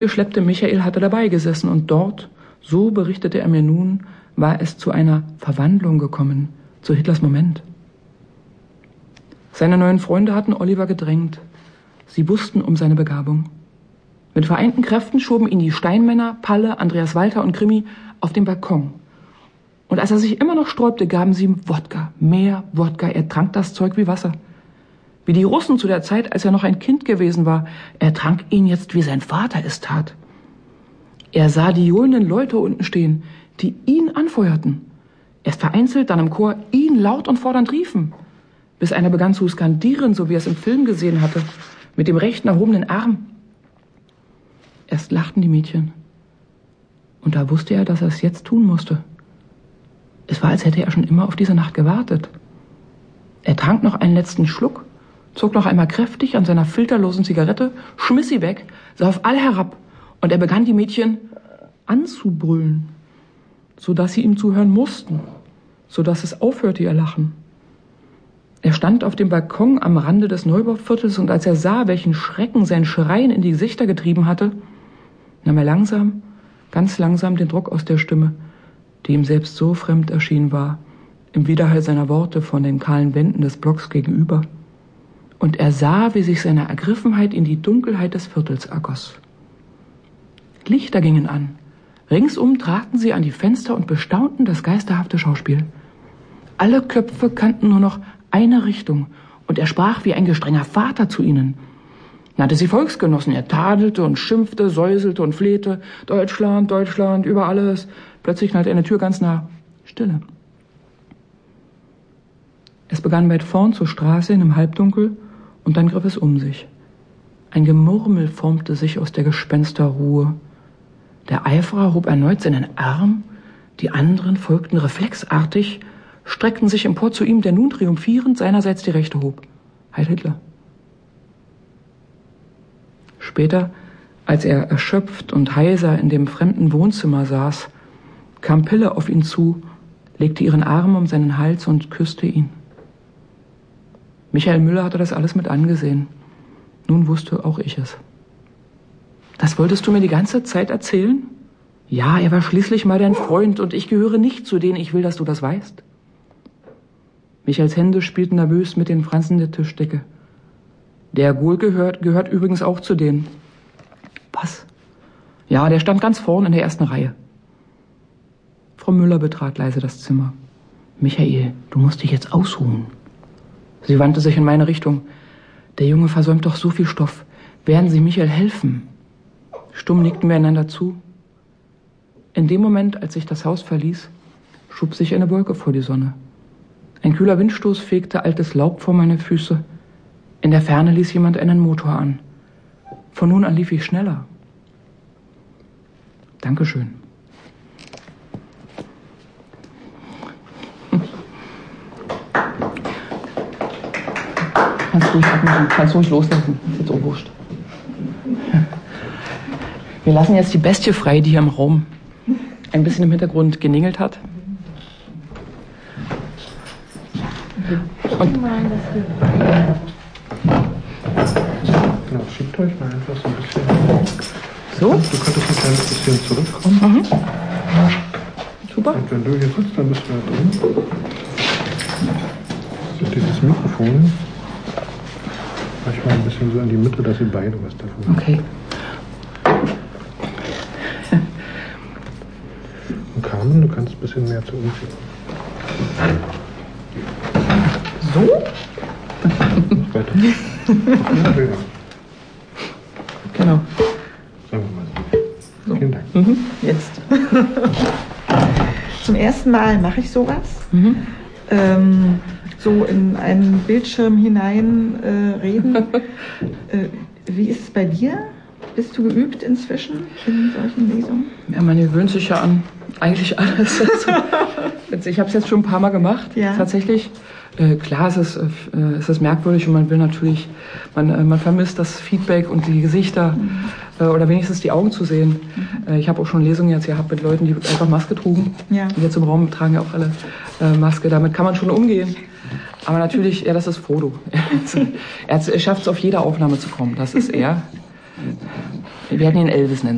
geschleppte Michael hatte dabei gesessen und dort, so berichtete er mir nun, war es zu einer Verwandlung gekommen, zu Hitlers Moment. Seine neuen Freunde hatten Oliver gedrängt. Sie wussten um seine Begabung. Mit vereinten Kräften schoben ihn die Steinmänner, Palle, Andreas Walter und Krimi auf den Balkon. Und als er sich immer noch sträubte, gaben sie ihm Wodka, mehr Wodka. Er trank das Zeug wie Wasser. Wie die Russen zu der Zeit, als er noch ein Kind gewesen war. Er trank ihn jetzt, wie sein Vater es tat. Er sah die johlenden Leute unten stehen, die ihn anfeuerten. Erst vereinzelt, dann im Chor ihn laut und fordernd riefen. Bis einer begann zu skandieren, so wie er es im Film gesehen hatte, mit dem rechten erhobenen Arm. Erst lachten die Mädchen. Und da wusste er, dass er es jetzt tun musste. Es war, als hätte er schon immer auf diese Nacht gewartet. Er trank noch einen letzten Schluck, zog noch einmal kräftig an seiner filterlosen Zigarette, schmiss sie weg, sah auf alle herab und er begann die Mädchen anzubrüllen, sodass sie ihm zuhören mussten, sodass es aufhörte, ihr Lachen. Er stand auf dem Balkon am Rande des Neubauviertels und als er sah, welchen Schrecken sein Schreien in die Gesichter getrieben hatte, nahm er langsam, ganz langsam den Druck aus der Stimme, die ihm selbst so fremd erschienen war, im Widerhall seiner Worte von den kahlen Wänden des Blocks gegenüber. Und er sah, wie sich seine Ergriffenheit in die Dunkelheit des Viertels ergoss. Lichter gingen an. Ringsum traten sie an die Fenster und bestaunten das geisterhafte Schauspiel. Alle Köpfe kannten nur noch eine Richtung, und er sprach wie ein gestrenger Vater zu ihnen. Nannte sie Volksgenossen, er tadelte und schimpfte, säuselte und flehte. Deutschland, Deutschland, über alles. Plötzlich knallte eine Tür ganz nah. Stille. Es begann weit vorn zur Straße in einem Halbdunkel, und dann griff es um sich. Ein Gemurmel formte sich aus der Gespensterruhe. Der Eiferer hob erneut seinen Arm, die anderen folgten reflexartig, streckten sich empor zu ihm, der nun triumphierend seinerseits die Rechte hob. Heil Hitler. Später, als er erschöpft und heiser in dem fremden Wohnzimmer saß, kam Pille auf ihn zu, legte ihren Arm um seinen Hals und küsste ihn. Michael Müller hatte das alles mit angesehen. Nun wusste auch ich es. Das wolltest du mir die ganze Zeit erzählen? Ja, er war schließlich mal dein Freund und ich gehöre nicht zu denen. Ich will, dass du das weißt. Michaels Hände spielten nervös mit den Franzen der Tischdecke. Der Ghoul gehört übrigens auch zu denen. Was? Ja, der stand ganz vorn in der ersten Reihe. Frau Müller betrat leise das Zimmer. Michael, du musst dich jetzt ausruhen. Sie wandte sich in meine Richtung. Der Junge versäumt doch so viel Stoff. Werden Sie Michael helfen? Stumm nickten wir einander zu. In dem Moment, als ich das Haus verließ, schob sich eine Wolke vor die Sonne. Ein kühler Windstoß fegte altes Laub vor meine Füße. In der Ferne ließ jemand einen Motor an. Von nun an lief ich schneller. Dankeschön. Kannst ruhig loslassen. Das ist jetzt auch wurscht. Wir lassen jetzt die Bestie frei, die hier im Raum ein bisschen im Hintergrund geningelt hat. Und genau, schiebt euch mal einfach so ein bisschen. So? Du könntest ein kleines bisschen zurückkommen. Mhm. Super. Und wenn du hier sitzt, dann bist du da drin. So, dieses Mikrofon. Manchmal ein bisschen so in die Mitte, dass ihr beide was davon habt. Okay. Und Carmen, du kannst ein bisschen mehr zu uns ziehen. So? Weiter. Ja. Genau. Sagen wir mal so. Vielen Dank. Mhm. Jetzt. Zum ersten Mal mache ich sowas. So in einen Bildschirm hinein reden. Wie ist es bei dir? Bist du geübt inzwischen in solchen Lesungen? Ja, man gewöhnt sich ja an eigentlich alles. Ich habe es jetzt schon ein paar Mal gemacht, ja. Tatsächlich. Klar, es ist merkwürdig und man will natürlich, man vermisst das Feedback und die Gesichter oder wenigstens die Augen zu sehen. Ich habe auch schon Lesungen jetzt gehabt mit Leuten, die einfach Maske trugen. Ja. Und jetzt im Raum tragen ja auch alle Maske. Damit kann man schon umgehen. Aber natürlich, ja, das ist Frodo. Er schafft es auf jede Aufnahme zu kommen. Das ist er. Wir werden ihn Elvis nennen.